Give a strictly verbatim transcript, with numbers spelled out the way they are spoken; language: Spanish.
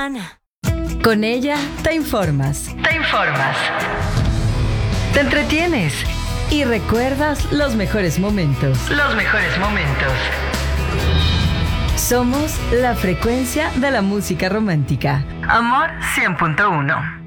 One. Con ella te informas. Te informas. Te entretienes. Y recuerdas los mejores momentos. Los mejores momentos. Somos la frecuencia de la música romántica. Amor cien punto uno.